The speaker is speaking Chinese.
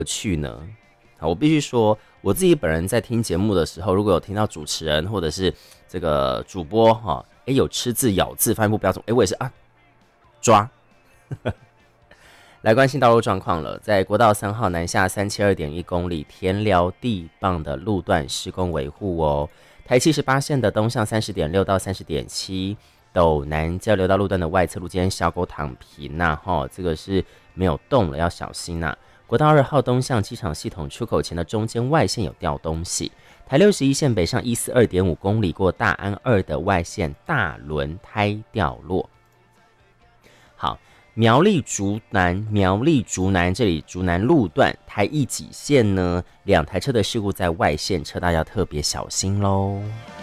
去呢？好，我必须说，我自己本人在听节目的时候，如果有听到主持人或者是这个主播哈，有吃字、咬字、发音不标准，我也是抓。来关心道路状况了，在国道3号南下372.1公里田寮地磅的路段施工维护哦。台78线的东向30.6到30.7，斗南交流道路段的外侧路肩小狗躺平这个是没有动了，要小心国道2号东向机场系统出口前的中间外线有掉东西。台61线北上142.5公里过大安2的外线大轮胎掉落。好。苗栗竹南这里竹南路段台一几线呢，2台车的事故在外线，车道要特别小心咯。